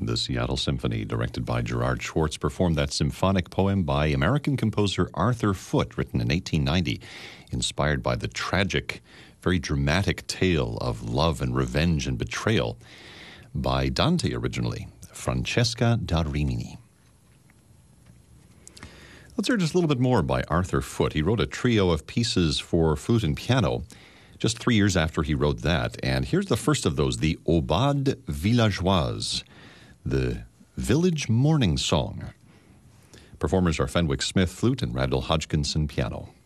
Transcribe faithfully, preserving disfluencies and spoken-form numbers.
The Seattle Symphony, directed by Gerard Schwartz, performed that symphonic poem by American composer Arthur Foote, written in eighteen ninety, inspired by the tragic, very dramatic tale of love and revenge and betrayal by Dante originally, Francesca da Rimini. Let's hear just a little bit more by Arthur Foote. He wrote a trio of pieces for flute and piano just three years after he wrote that. And here's the first of those, the Aubade Villageoise, the Village Morning Song. Performers are Fenwick Smith, flute, and Randall Hodgkinson, piano.